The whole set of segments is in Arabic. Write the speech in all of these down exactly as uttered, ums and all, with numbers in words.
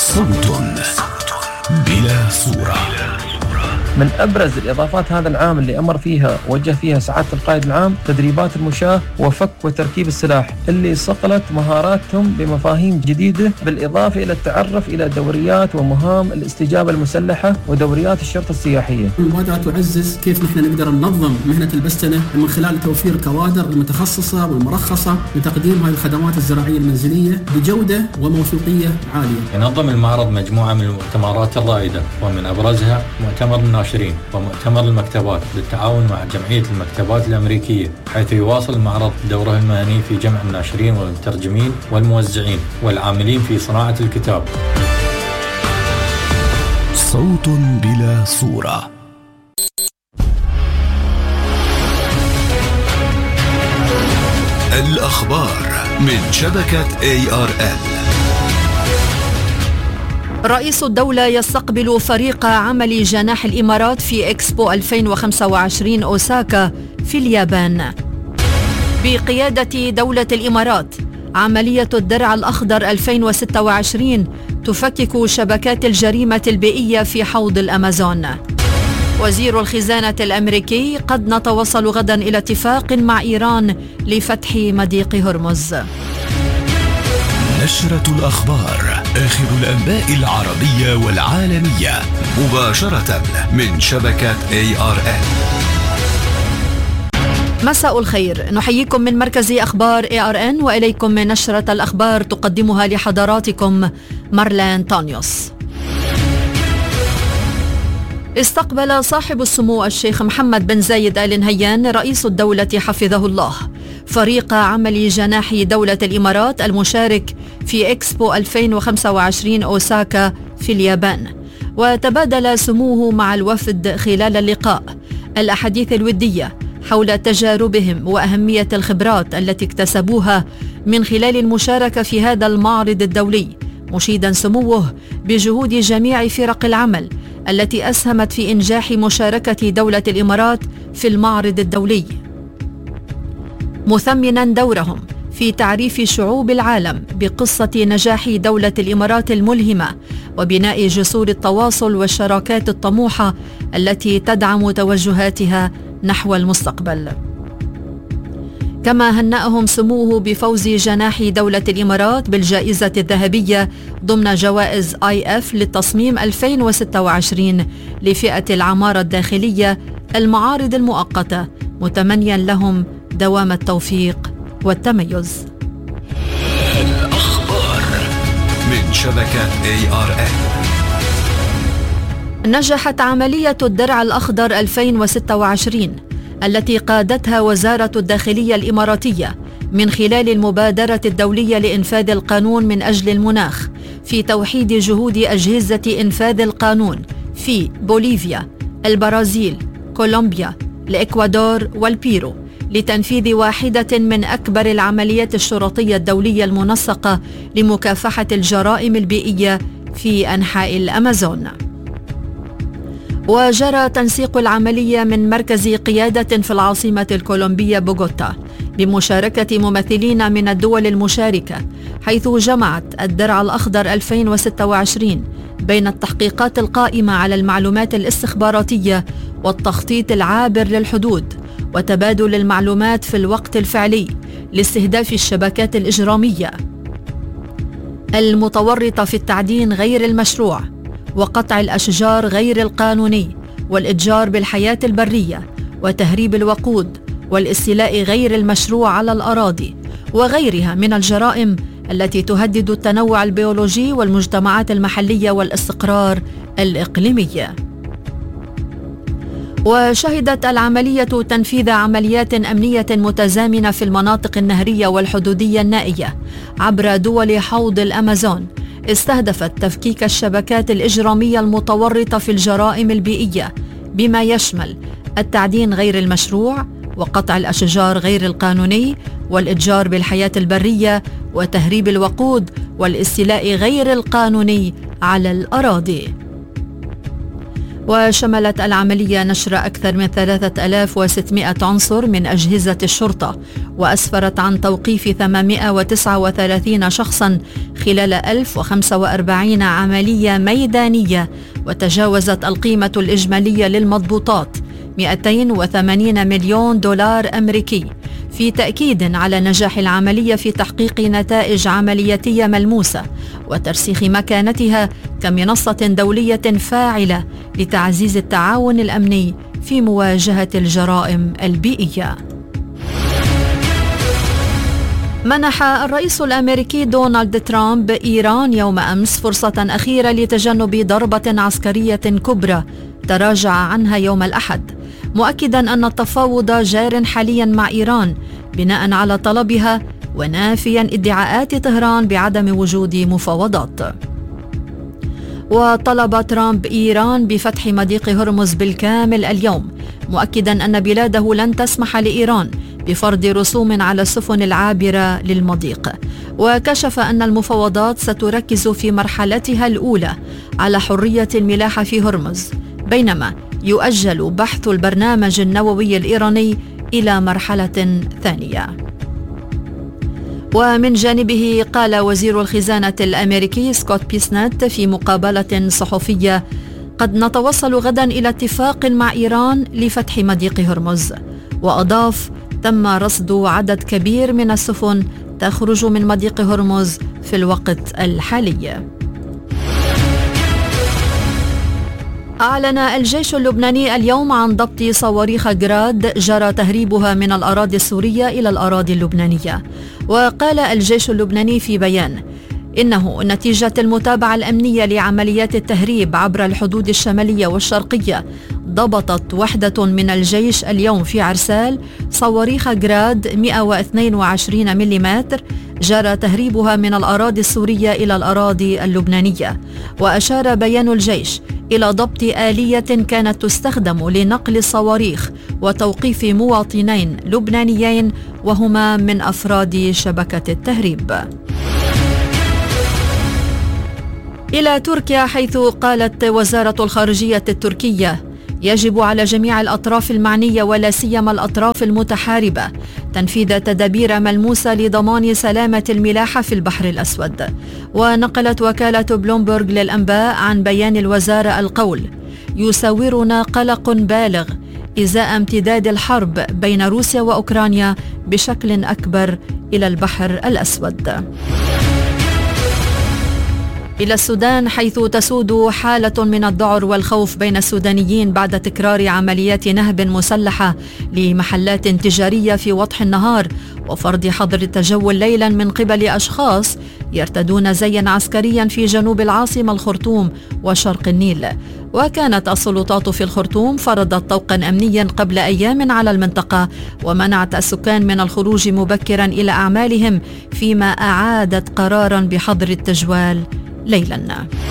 صوت بلا صورة. من أبرز الإضافات هذا العام اللي أمر فيها وجه فيها سعادة القائد العام تدريبات المشاة وفك وتركيب السلاح اللي صقلت مهاراتهم بمفاهيم جديدة، بالإضافة إلى التعرف إلى دوريات ومهام الاستجابة المسلحة ودوريات الشرطة السياحية. المبادرة تعزز كيف نحن نقدر ننظم مهنة البستنة من خلال توفير كوادر المتخصصة والمرخصة لتقديم هذه الخدمات الزراعية المنزلية بجودة وموثوقية عالية. ينظم المعرض مجموعة من المؤتمرات الرائدة، ومن أبرزها مؤتمر الناشرين ومؤتمر المكتبات بالتعاون مع جمعية المكتبات الأمريكية، حيث يواصل المعرض دوره المهني في جمع الناشرين والمترجمين والموزعين والعاملين في صناعة الكتاب. صوت بلا صورة. الأخبار من شبكة إيه آر إل. رئيس الدولة يستقبل فريق عمل جناح الإمارات في إكسبو ألفين وخمسة وعشرين أوساكا في اليابان. بقيادة دولة الإمارات، عملية الدرع الأخضر ألفين وستة وعشرين تفكك شبكات الجريمة البيئية في حوض الأمازون. وزير الخزانة الأمريكي: قد نتوصل غدا إلى اتفاق مع إيران لفتح مضيق هرمز. نشرة الأخبار، آخر الأنباء العربية والعالمية، مباشرة من شبكة إيه آر إل. مساء الخير، نحييكم من مركز أخبار إيه آر إن، وإليكم من نشرة الأخبار تقدمها لحضراتكم مارلين تانيوس. استقبل صاحب السمو الشيخ محمد بن زايد آل نهيان رئيس الدولة حفظه الله فريق عمل جناح دولة الإمارات المشارك في إكسبو ألفين وخمسة وعشرين أوساكا في اليابان، وتبادل سموه مع الوفد خلال اللقاء الأحاديث الودية حول تجاربهم وأهمية الخبرات التي اكتسبوها من خلال المشاركة في هذا المعرض الدولي، مشيدا سموه بجهود جميع فرق العمل التي أسهمت في إنجاح مشاركة دولة الإمارات في المعرض الدولي، مثمنا دورهم في تعريف شعوب العالم بقصة نجاح دولة الإمارات الملهمة وبناء جسور التواصل والشراكات الطموحة التي تدعم توجهاتها نحو المستقبل. كما هنأهم سموه بفوز جناح دولة الإمارات بالجائزة الذهبية ضمن جوائز آي إف للتصميم ألفين وستة وعشرين لفئة العمارة الداخلية المعارض المؤقتة، متمنيا لهم دوام التوفيق والتميز. الأخبار من شبكة إيه آر إل. نجحت عملية الدرع الأخضر ألفين وستة وعشرين التي قادتها وزارة الداخلية الإماراتية من خلال المبادرة الدولية لإنفاذ القانون من أجل المناخ في توحيد جهود أجهزة إنفاذ القانون في بوليفيا، البرازيل، كولومبيا، الإكوادور والبيرو لتنفيذ واحدة من أكبر العمليات الشرطية الدولية المنسقة لمكافحة الجرائم البيئية في أنحاء الأمازون. وجرى تنسيق العملية من مركز قيادة في العاصمة الكولومبية بوغوتا بمشاركة ممثلين من الدول المشاركة، حيث جمعت الدرع الأخضر ألفين وستة وعشرين بين التحقيقات القائمة على المعلومات الاستخباراتية والتخطيط العابر للحدود وتبادل المعلومات في الوقت الفعلي لاستهداف الشبكات الإجرامية المتورطة في التعدين غير المشروع وقطع الأشجار غير القانوني والإتجار بالحياة البرية وتهريب الوقود والاستيلاء غير المشروع على الأراضي وغيرها من الجرائم التي تهدد التنوع البيولوجي والمجتمعات المحلية والاستقرار الإقليمي. وشهدت العملية تنفيذ عمليات أمنية متزامنة في المناطق النهرية والحدودية النائية عبر دول حوض الأمازون، استهدفت تفكيك الشبكات الإجرامية المتورطة في الجرائم البيئية بما يشمل التعدين غير المشروع وقطع الأشجار غير القانوني والإتجار بالحياة البرية وتهريب الوقود والاستيلاء غير القانوني على الأراضي. وشملت العملية نشر أكثر من ثلاثة آلاف وستمائة عنصر من أجهزة الشرطة، وأسفرت عن توقيف ثمانمائة وتسعة وثلاثين شخصا خلال ألف وخمسة وأربعين عملية ميدانية، وتجاوزت القيمة الإجمالية للمضبوطات مئتين وثمانين مليون دولار أمريكي، في تأكيد على نجاح العملية في تحقيق نتائج عملياتية ملموسة وترسيخ مكانتها كمنصة دولية فاعلة لتعزيز التعاون الأمني في مواجهة الجرائم البيئية. منح الرئيس الأمريكي دونالد ترامب إيران يوم أمس فرصة أخيرة لتجنب ضربة عسكرية كبرى تراجع عنها يوم الأحد، مؤكدا أن التفاوض جار حاليا مع إيران بناء على طلبها، ونافيا ادعاءات طهران بعدم وجود مفاوضات. وطلب ترامب إيران بفتح مضيق هرمز بالكامل اليوم، مؤكدا أن بلاده لن تسمح لإيران بفرض رسوم على السفن العابرة للمضيق، وكشف أن المفاوضات ستركز في مرحلتها الأولى على حرية الملاحة في هرمز، بينما يؤجل بحث البرنامج النووي الإيراني إلى مرحلة ثانية. ومن جانبه قال وزير الخزانة الأمريكي سكوت بيسنت في مقابلة صحفية: قد نتوصل غدا إلى اتفاق مع إيران لفتح مضيق هرمز. وأضاف: تم رصد عدد كبير من السفن تخرج من مضيق هرمز في الوقت الحالي. أعلن الجيش اللبناني اليوم عن ضبط صواريخ جراد جرى تهريبها من الأراضي السورية إلى الأراضي اللبنانية. وقال الجيش اللبناني في بيان إنه نتيجة المتابعة الأمنية لعمليات التهريب عبر الحدود الشمالية والشرقية، ضبطت وحدة من الجيش اليوم في عرسال صواريخ جراد مئة واثنين وعشرين ملم جرى تهريبها من الأراضي السورية إلى الأراضي اللبنانية. وأشار بيان الجيش إلى ضبط آلية كانت تستخدم لنقل الصواريخ وتوقيف مواطنين لبنانيين وهما من أفراد شبكة التهريب. إلى تركيا، حيث قالت وزارة الخارجية التركية: يجب على جميع الأطراف المعنية ولا سيما الأطراف المتحاربة تنفيذ تدابير ملموسة لضمان سلامة الملاحة في البحر الأسود. ونقلت وكالة بلومبرغ للأنباء عن بيان الوزارة القول: يساورنا قلق بالغ إزاء امتداد الحرب بين روسيا وأوكرانيا بشكل أكبر إلى البحر الأسود. إلى السودان، حيث تسود حالة من الذعر والخوف بين السودانيين بعد تكرار عمليات نهب مسلحة لمحلات تجارية في وضح النهار وفرض حظر التجول ليلا من قبل أشخاص يرتدون زيا عسكريا في جنوب العاصمة الخرطوم وشرق النيل. وكانت السلطات في الخرطوم فرضت طوقا أمنيا قبل أيام على المنطقة ومنعت السكان من الخروج مبكرا إلى أعمالهم، فيما أعادت قرارا بحظر التجوال ليلا.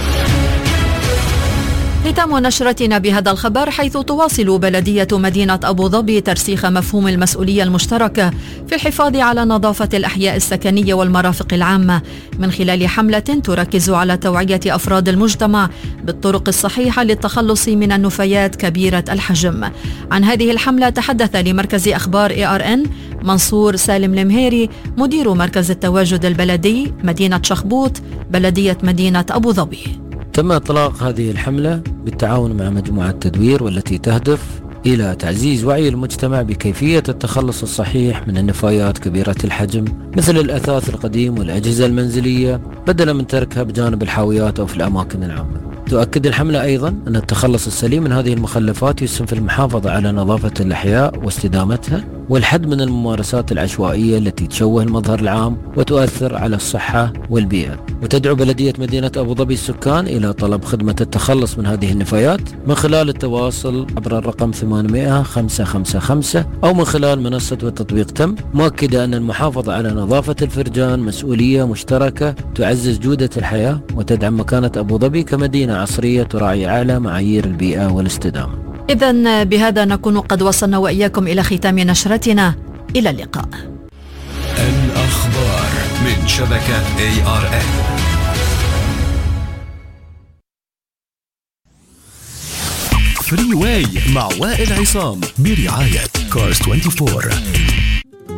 ختام نشرتنا بهذا الخبر، حيث تواصل بلدية مدينة أبو ظبي ترسيخ مفهوم المسؤولية المشتركة في الحفاظ على نظافة الأحياء السكنية والمرافق العامة من خلال حملة تركز على توعية أفراد المجتمع بالطرق الصحيحة للتخلص من النفايات كبيرة الحجم. عن هذه الحملة تحدث لمركز أخبار إيه آر إن منصور سالم المهيري، مدير مركز التواجد البلدي مدينة شخبوط بلدية مدينة أبو ظبي. تم إطلاق هذه الحملة بالتعاون مع مجموعة تدوير، والتي تهدف إلى تعزيز وعي المجتمع بكيفية التخلص الصحيح من النفايات كبيرة الحجم مثل الأثاث القديم والأجهزة المنزلية، بدلا من تركها بجانب الحاويات أو في الأماكن العامة. تؤكد الحملة أيضا أن التخلص السليم من هذه المخلفات يسهم في المحافظة على نظافة الأحياء واستدامتها، والحد من الممارسات العشوائية التي تشوه المظهر العام وتؤثر على الصحة والبيئة. وتدعو بلدية مدينة أبو ظبي السكان إلى طلب خدمة التخلص من هذه النفايات من خلال التواصل عبر الرقم ثمانمائة خمسة خمسة خمسة أو من خلال منصة وتطبيق تم، مؤكدة أن المحافظة على نظافة الفرجان مسؤولية مشتركة تعزز جودة الحياة وتدعم مكانة أبو ظبي كمدينة عصرية تراعي أعلى معايير البيئة والاستدامة. إذن بهذا نكون قد وصلنا وإياكم إلى ختام نشرتنا. إلى اللقاء. الأخبار من شبكة إيه آر إن. فري واي مع وائل عصام برعاية كارز أربعة وعشرين.